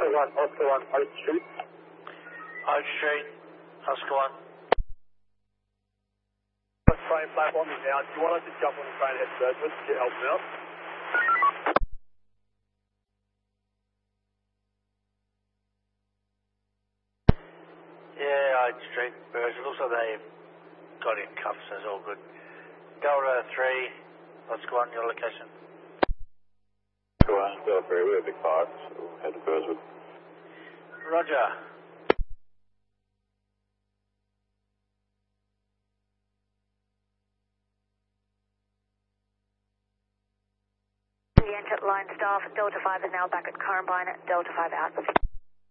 Oscar 1, Oak Street. Oak Street, Oscar 1. Train platform is now. Do you want us to jump on the train and head to Birdswood to get help out? Yeah, Oak Street, Birdswood. Looks like they've got in cuffs, so it's all good. Delta 3, Oscar 1, your location. Delta 3, we have a big fire, so we'll head to Birdswood. Roger. The engine line staff, Delta 5 is now back at Columbine, Delta 5 out.